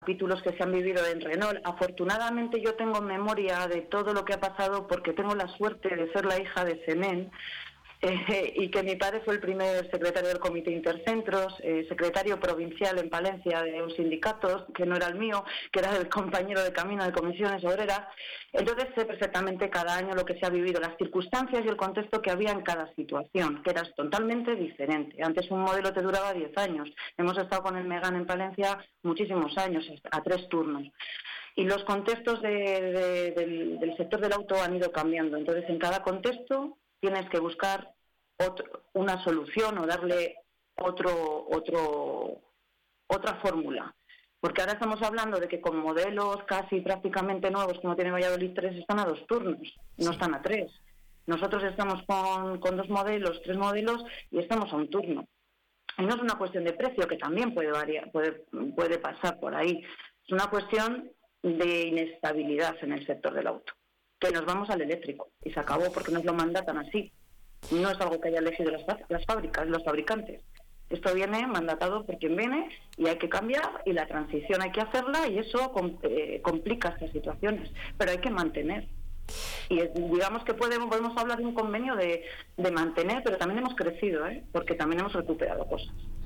capítulos que se han vivido en Renault. Afortunadamente yo tengo memoria de todo lo que ha pasado porque tengo la suerte de ser la hija de Semen, y que mi padre fue el primer secretario del Comité Intercentros, secretario provincial en Palencia de un sindicato, que no era el mío, que era el compañero de camino de comisiones obreras. Entonces sé perfectamente cada año lo que se ha vivido, las circunstancias y el contexto que había en cada situación, que era totalmente diferente. Antes un modelo te duraba 10 años. Hemos estado con el Megane en Palencia muchísimos años, a 3 turnos. Y los contextos del sector del auto han ido cambiando. Entonces, en cada contexto tienes que buscar una solución o darle otra fórmula. Porque ahora estamos hablando de que con modelos casi prácticamente nuevos, como tiene Valladolid 3, están a 2 turnos, no están a 3. Nosotros estamos con 2 modelos, 3 modelos y estamos a 1 turno. Y no es una cuestión de precio, que también puede variar, puede pasar por ahí. Es una cuestión de inestabilidad en el sector del auto, que nos vamos al eléctrico y se acabó porque nos lo mandatan así. No es algo que haya elegido las fábricas, los fabricantes. Esto viene mandatado por quien viene y hay que cambiar, y la transición hay que hacerla, y eso complica estas situaciones, pero hay que mantener. Y digamos que podemos hablar de un convenio de mantener, pero también hemos crecido, porque también hemos recuperado cosas.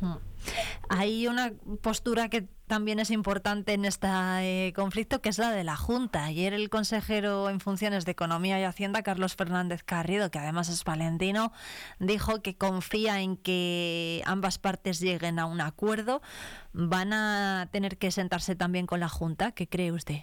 Hay una postura que también es importante en este conflicto, que es la de la Junta. Ayer el consejero en funciones de Economía y Hacienda, Carlos Fernández Carrido, que además es palentino, dijo que confía en que ambas partes lleguen a un acuerdo. ¿Van a tener que sentarse también con la Junta? ¿Qué cree usted?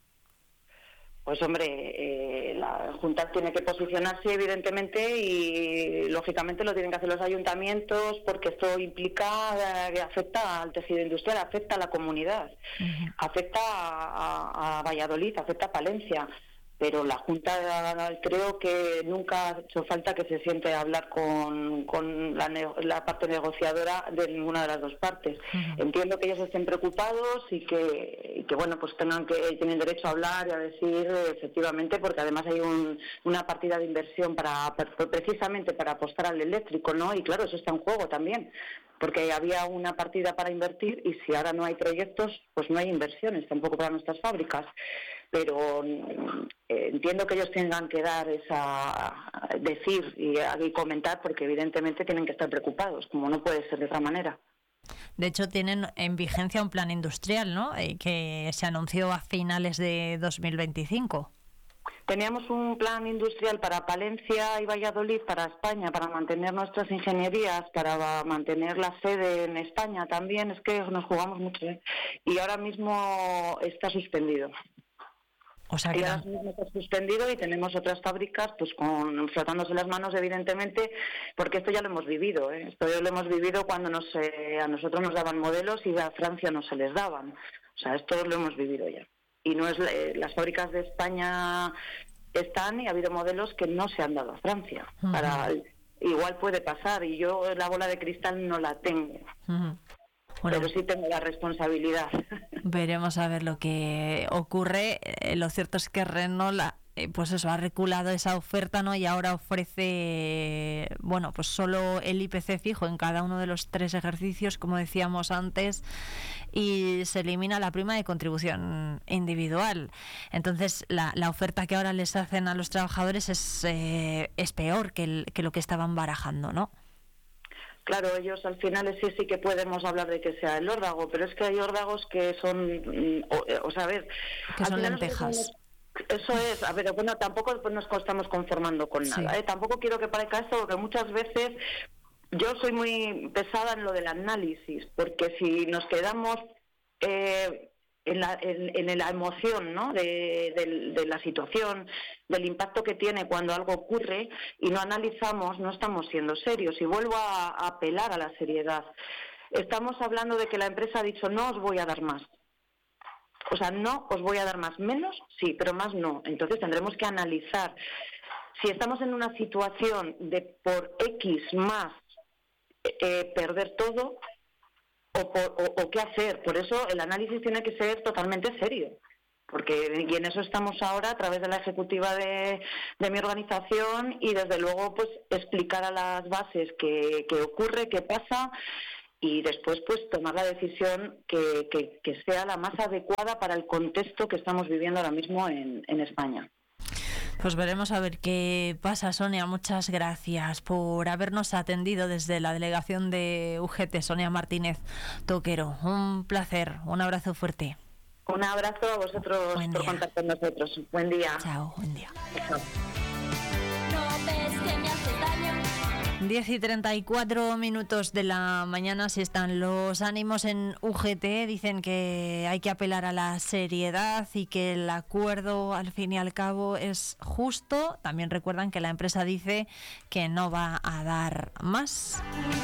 Pues hombre, la Junta tiene que posicionarse evidentemente, y lógicamente lo tienen que hacer los ayuntamientos, porque esto implica que afecta al tejido industrial, afecta a la comunidad, afecta a Valladolid, afecta a Palencia. Pero la Junta creo que nunca ha hecho falta que se siente a hablar con la parte negociadora de ninguna de las 2 partes. Entiendo que ellos estén preocupados y que bueno, pues tienen derecho a hablar y a decir efectivamente, porque además hay una partida de inversión precisamente para apostar al eléctrico, ¿no? Y claro, eso está en juego también, porque había una partida para invertir, y si ahora no hay proyectos, pues no hay inversiones tampoco para nuestras fábricas. Pero entiendo que ellos tengan que decir y comentar, porque evidentemente tienen que estar preocupados, como no puede ser de otra manera. De hecho, tienen en vigencia un plan industrial, ¿no?, que se anunció a finales de 2025. Teníamos un plan industrial para Palencia y Valladolid, para España, para mantener nuestras ingenierías, para mantener la sede en España también. Es que nos jugamos mucho, y ahora mismo está suspendido. O sea que ahora mismo está suspendido, y tenemos otras fábricas pues frotándose las manos, evidentemente, porque esto ya lo hemos vivido, Esto ya lo hemos vivido cuando a nosotros nos daban modelos y a Francia no se les daban. O sea, esto lo hemos vivido ya. Y no es las fábricas de España están, y ha habido modelos que no se han dado a Francia. Igual puede pasar, y yo la bola de cristal no la tengo. Bueno, pero sí tengo la responsabilidad. Veremos a ver lo que ocurre. Lo cierto es que Renault pues eso, ha reculado esa oferta, ¿no? Y ahora ofrece, bueno, pues solo el IPC fijo en cada uno de los 3 ejercicios, como decíamos antes, y se elimina la prima de contribución individual. Entonces, la oferta que ahora les hacen a los trabajadores es peor que lo que estaban barajando, ¿no? Claro, ellos al final sí que podemos hablar de que sea el órdago, pero es que hay órdagos que son, o sea, a ver, que son lentejas. Eso es, a ver, bueno, tampoco nos estamos conformando con nada, Tampoco quiero que parezca esto, porque muchas veces yo soy muy pesada en lo del análisis, porque si nos quedamos en la emoción, ¿no?, de la situación, del impacto que tiene cuando algo ocurre, y no analizamos, no estamos siendo serios. Y vuelvo a apelar a la seriedad. Estamos hablando de que la empresa ha dicho: no os voy a dar más. O sea, no os voy a dar más. Menos, sí, pero más no. Entonces tendremos que analizar si estamos en una situación de por X más perder todo, o qué hacer. Por eso el análisis tiene que ser totalmente serio, y en eso estamos ahora, a través de la ejecutiva de mi organización, y desde luego pues explicar a las bases qué ocurre, qué pasa, y después pues tomar la decisión que sea la más adecuada para el contexto que estamos viviendo ahora mismo en España. Pues veremos a ver qué pasa, Sonia. Muchas gracias por habernos atendido desde la delegación de UGT, Sonia Martínez Toquero. Un placer, un abrazo fuerte. Un abrazo a vosotros por contar con nosotros. Buen día. Chao, buen día. Chao. 10:34 de la mañana. Así están los ánimos en UGT. Dicen que hay que apelar a la seriedad y que el acuerdo al fin y al cabo es justo. También recuerdan que la empresa dice que no va a dar más.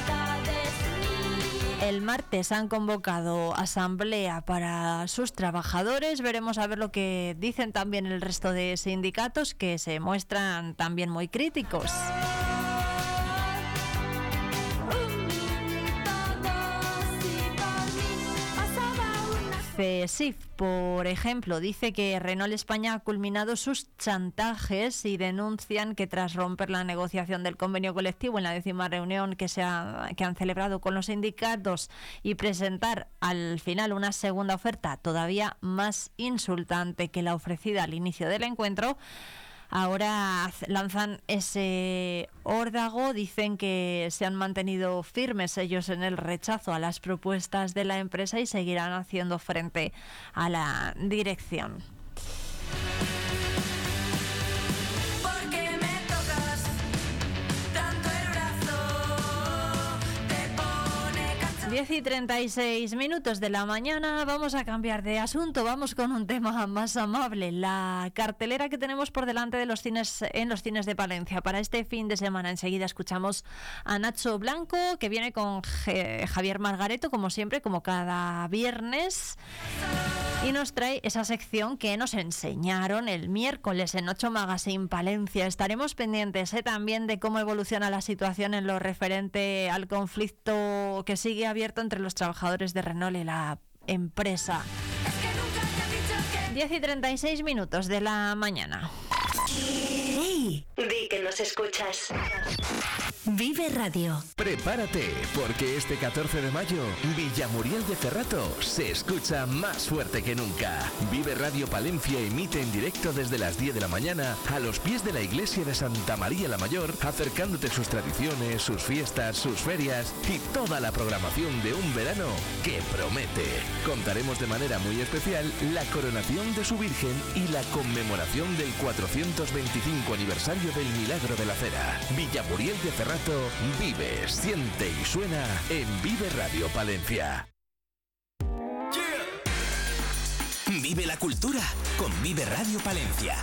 El martes han convocado asamblea para sus trabajadores. Veremos a ver lo que dicen también el resto de sindicatos, que se muestran también muy críticos. CESIF, por ejemplo, dice que Renault España ha culminado sus chantajes y denuncian que tras romper la negociación del convenio colectivo en la 10ª reunión que han celebrado con los sindicatos y presentar al final una segunda oferta todavía más insultante que la ofrecida al inicio del encuentro, ahora lanzan ese órdago. Dicen que se han mantenido firmes ellos en el rechazo a las propuestas de la empresa y seguirán haciendo frente a la dirección. 10:36 de la mañana. Vamos a cambiar de asunto. Vamos con un tema más amable. La cartelera que tenemos por delante de los cines en los cines de Palencia para este fin de semana. Enseguida escuchamos a Nacho Blanco, que viene con Javier Margareto, como siempre, como cada viernes, y nos trae esa sección que nos enseñaron el miércoles en 8 Magazine Palencia. Estaremos pendientes también de cómo evoluciona la situación en lo referente al conflicto que sigue abierto entre los trabajadores de Renault y la empresa. 10:36 de la mañana. ¡Hey! Di que nos escuchas. Vive Radio. Prepárate, porque este 14 de mayo Villamuriel de Cerrato se escucha más fuerte que nunca. Vive Radio Palencia emite en directo desde las 10 de la mañana a los pies de la iglesia de Santa María la Mayor, acercándote sus tradiciones, sus fiestas, sus ferias y toda la programación de un verano que promete. Contaremos de manera muy especial la coronación de su Virgen y la conmemoración del 425 aniversario del Milagro de la Cera. Villamuriel de Cerrato vive, siente y suena en Vive Radio Palencia. Vive la cultura con Vive Radio Palencia.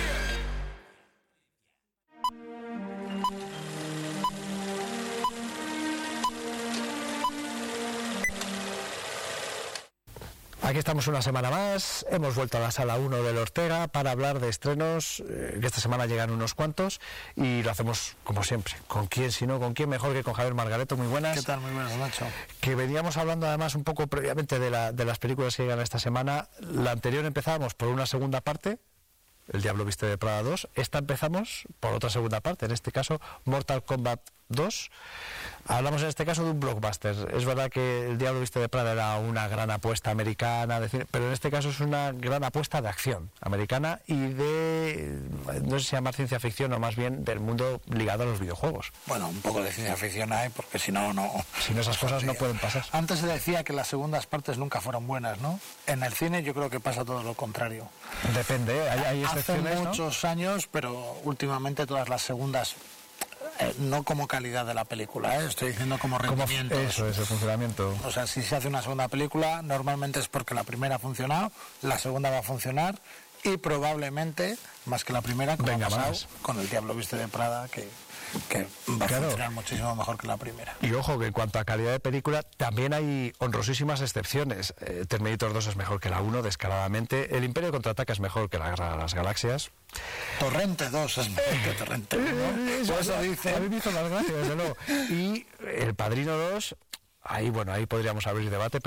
Aquí estamos una semana más, hemos vuelto a la Sala 1 del Ortega para hablar de estrenos, que esta semana llegan unos cuantos, y lo hacemos como siempre. ¿Con quién si no? ¿Con quién mejor que con Javier Margareto? Muy buenas. ¿Qué tal? Muy buenas, Nacho. Que veníamos hablando además un poco previamente de las películas que llegan esta semana. La anterior empezábamos por una segunda parte, El Diablo Viste de Prada 2. Esta empezamos por otra segunda parte, en este caso Mortal Kombat 2. Hablamos en este caso de un blockbuster. Es verdad que El Diablo Viste de Prada era una gran apuesta americana, pero en este caso es una gran apuesta de acción americana y de, no sé si llamar ciencia ficción o más bien del mundo ligado a los videojuegos. Bueno, un poco de ciencia ficción hay, porque si no, no... Si no, esas cosas no pueden pasar. Antes se decía que las segundas partes nunca fueron buenas, ¿no? En el cine yo creo que pasa todo lo contrario. Depende, ¿eh? Hay excepciones, hace muchos años, pero últimamente todas las segundas... no como calidad de la película, estoy diciendo como rendimiento. Eso es el funcionamiento. O sea, si se hace una segunda película, normalmente es porque la primera ha funcionado, la segunda va a funcionar y probablemente, más que la primera, como ha pasado con El Diablo Viste de Prada, que va a funcionar muchísimo mejor que la primera. Y ojo, que en cuanto a calidad de película, también hay honrosísimas excepciones. Terminator 2 es mejor que la 1, descaradamente. El Imperio Contraataca es mejor que la Guerra de las Galaxias. Torrente 2 es mejor que Torrente 1, ¿no? Por eso dice. A mí me hizo las gracias, desde luego. Y El Padrino 2... Ahí podríamos abrir debate, pero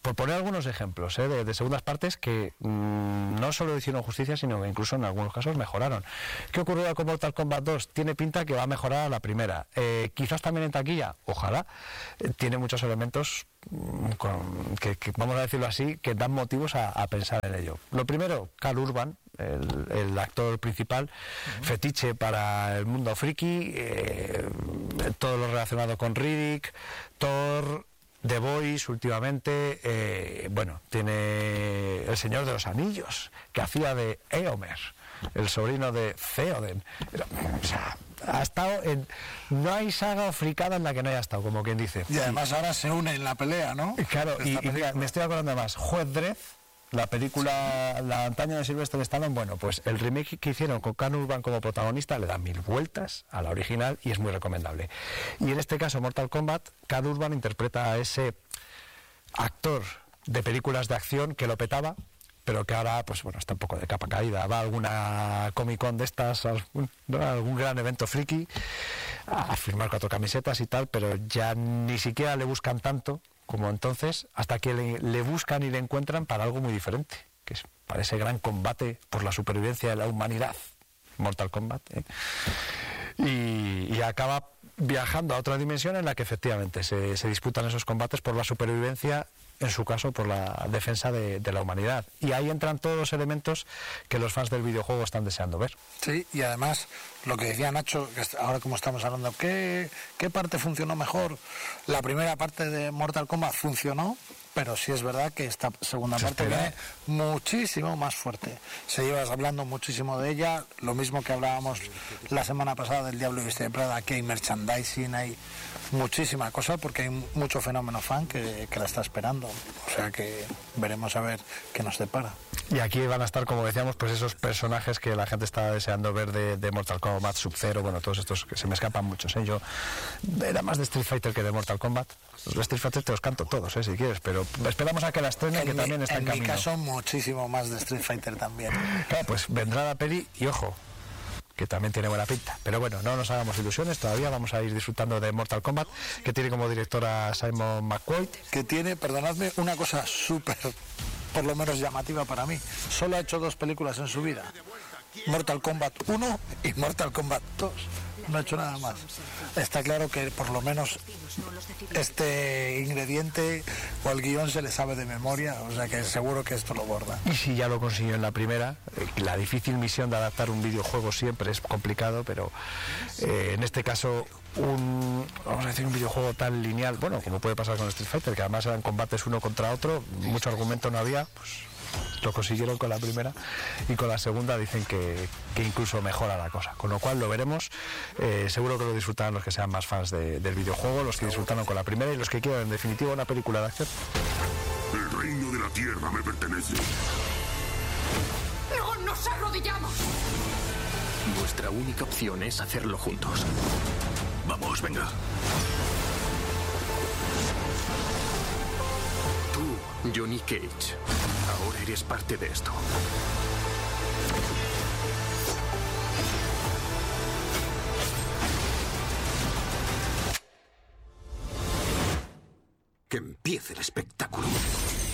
por poner algunos ejemplos de segundas partes que no solo hicieron justicia, sino que incluso en algunos casos mejoraron. ¿Qué ocurrió con Mortal Kombat 2? Tiene pinta que va a mejorar a la primera. Quizás también en taquilla, ojalá. Tiene muchos elementos que, vamos a decirlo así, que dan motivos a pensar en ello. Lo primero, Karl Urban, el actor principal, fetiche para el mundo friki, todo lo relacionado con Riddick, Thor, The Voice últimamente, tiene El Señor de los Anillos, que hacía de Éomer, el sobrino de Theoden. O sea, ha estado en... No hay saga o fricada en la que no haya estado, como quien dice. Y además ahora se une en la pelea, ¿no? Claro, y mira, me estoy acordando más. Juez Dredd, la película, la antaña de Sylvester Stallone, bueno, pues el remake que hicieron con Karl Urban como protagonista le da 1000 vueltas a la original y es muy recomendable. Y en este caso, Mortal Kombat, Karl Urban interpreta a ese actor de películas de acción que lo petaba, pero que ahora, pues bueno, está un poco de capa caída. Va a alguna Comic Con de estas, algún gran evento friki, a firmar 4 camisetas y tal, pero ya ni siquiera le buscan tanto como entonces, hasta que le buscan y le encuentran para algo muy diferente, que es para ese gran combate por la supervivencia de la humanidad, Mortal Kombat, y acaba viajando a otra dimensión en la que efectivamente se disputan esos combates por la supervivencia, en su caso por la defensa de la humanidad. Y ahí entran todos los elementos que los fans del videojuego están deseando ver. Sí, y además, lo que decía Nacho, que ahora como estamos hablando, ¿qué parte funcionó mejor? La primera parte de Mortal Kombat funcionó, pero sí es verdad que esta segunda parte viene muchísimo más fuerte. Se lleva hablando muchísimo de ella, lo mismo que hablábamos la semana pasada del Diablo Viste de Prada, que hay merchandising, hay muchísima cosa, porque hay mucho fenómeno fan que la está esperando. O sea que veremos a ver qué nos depara. Y aquí van a estar, como decíamos, pues esos personajes que la gente está deseando ver de Mortal Kombat, Sub-Zero, bueno, todos estos que se me escapan muchos, ¿eh? Yo era más de Street Fighter que de Mortal Kombat. Los de Street Fighter te los canto todos, si quieres, pero esperamos a que la estrenen, que también está en camino. En mi caso, muchísimo más de Street Fighter también. Claro, pues vendrá la peli y ojo, que también tiene buena pinta. Pero bueno, no nos hagamos ilusiones, todavía vamos a ir disfrutando de Mortal Kombat, que tiene como directora a Simon McQuoid. Que tiene, perdonadme, una cosa súper, por lo menos llamativa para mí. Solo ha hecho 2 películas en su vida. Mortal Kombat 1 y Mortal Kombat 2. No ha hecho nada más. Está claro que por lo menos este ingrediente o el guión se le sabe de memoria, o sea que seguro que esto lo borda. Y si ya lo consiguió en la primera, la difícil misión de adaptar un videojuego siempre es complicado, pero en este caso vamos a decir, un videojuego tan lineal, bueno, como puede pasar con Street Fighter, que además eran combates uno contra otro, mucho argumento no había, pues lo consiguieron con la primera, y con la segunda dicen que incluso mejora la cosa, con lo cual lo veremos. Seguro que lo disfrutarán los que sean más fans del videojuego, los que disfrutaron con la primera y los que quieran en definitiva una película de acción. El reino de la tierra me pertenece. ¡No nos arrodillamos! Nuestra única opción es hacerlo juntos. Vamos, venga. Tú, Johnny Cage, ahora eres parte de esto. Que empiece el espectáculo.